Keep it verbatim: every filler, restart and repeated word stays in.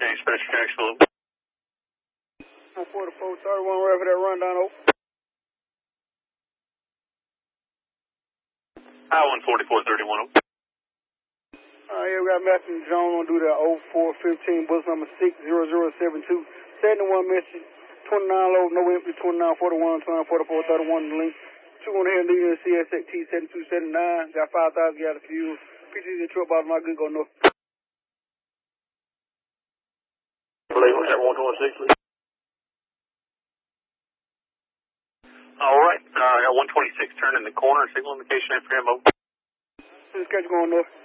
Okay, special connection. one forty-four thirty-one, ready for that rundown, over. I one forty-four thirty-one. Uh, yeah, we got Matthew Jones on do that oh four fifteen, bus number six zero zero seven two. seventy-one message, twenty-nine low, no entry, twenty-nine forty-one, twenty-nine forty-four thirty-one link. two on here leading C S X T seventy-two seventy-nine, got five thousand gallon fuel. P C's in truck bottom, my good go north. Believe what's that one twenty-six, please? All right, uh, I got one twenty-six turning the corner, signal indication after ammo. This catch going north.